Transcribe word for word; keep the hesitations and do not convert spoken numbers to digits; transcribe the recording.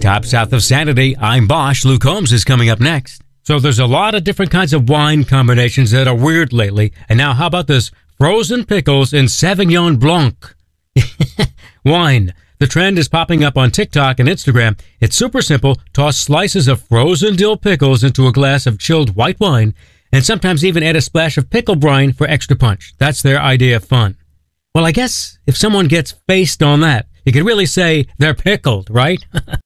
Top South of Sanity, I'm Bosch. Luke Holmes is coming up next. So there's a lot of different kinds of wine combinations that are weird lately. And now how about this? Frozen pickles in Sauvignon Blanc. Wine. The trend is popping up on TikTok and Instagram. It's super simple. Toss slices of frozen dill pickles into a glass of chilled white wine, and sometimes even add a splash of pickle brine for extra punch. That's their idea of fun. Well, I guess if someone gets faced on that, you could really say they're pickled, right?